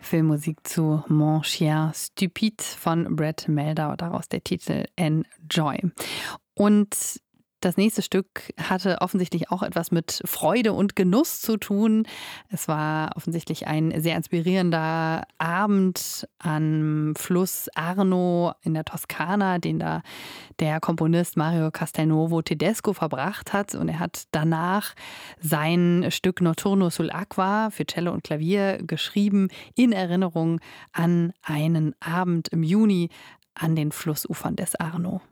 Filmmusik zu Mon Chien Stupide von Brad Melder, daraus der Titel Enjoy. Und das nächste Stück hatte offensichtlich auch etwas mit Freude und Genuss zu tun. Es war offensichtlich ein sehr inspirierender Abend am Fluss Arno in der Toskana, den da der Komponist Mario Castelnuovo Tedesco verbracht hat. Und er hat danach sein Stück Notturno sul Acqua für Cello und Klavier geschrieben, in Erinnerung an einen Abend im Juni an den Flussufern des Arno.